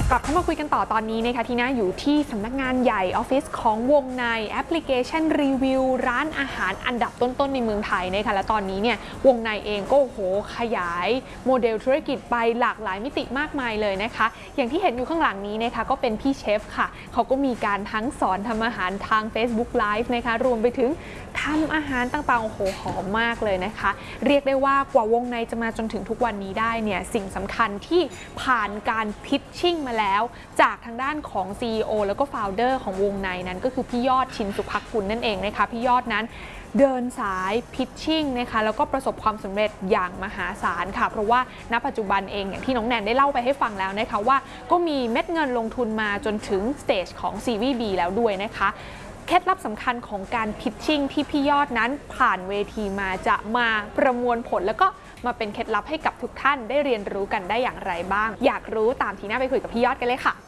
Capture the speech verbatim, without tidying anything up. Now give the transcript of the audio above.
กลับเข้ามาคุยกันต่อตอนนี้นะคะที่น่าอยู่ที่สำนักงานใหญ่ออฟฟิศของวงในแอปพลิเคชันรีวิวร้านอาหารอันดับต้นๆในเมืองไทยนะคะและตอนนี้เนี่ยวงในเองก็โอ้โหขยายโมเดลธุรกิจไปหลากหลายมิติมากมายเลยนะคะอย่างที่เห็นอยู่ข้างหลังนี้นะคะก็เป็นพี่เชฟค่ะเขาก็มีการทั้งสอนทำอาหารทาง Facebook Live นะคะรวมไปถึงทำอาหารต่างๆโอ้โหหอมมากเลยนะคะเรียกได้ว่ากว่าวงในจะมาจนถึงทุกวันนี้ได้เนี่ยสิ่งสำคัญที่ผ่านการพิชชิ่งมาแล้วจากทางด้านของ ซี อี โอ แล้วก็ Founder ของวงในนั้นก็คือพี่ยอดชินสุภักกุลนั่นเองนะคะพี่ยอดนั้นเดินสายพิชชิ่งนะคะแล้วก็ประสบความสำเร็จอย่างมหาศาลค่ะเพราะว่าณปัจจุบันเองอย่างที่น้องแนนได้เล่าไปให้ฟังแล้วนะคะว่าก็มีเม็ดเงินลงทุนมาจนถึงสเตจของ ซี วี บี แล้วด้วยนะคะเคล็ดลับสำคัญของการพิชชิ่งที่พี่ยอดนั้นผ่านเวทีมาจะมาประมวลผลแล้วก็มาเป็นเคล็ดลับให้กับทุกท่านได้เรียนรู้กันได้อย่างไรบ้างอยากรู้ตามทีน่าไปคุยกับพี่ยอดกันเลยค่ะ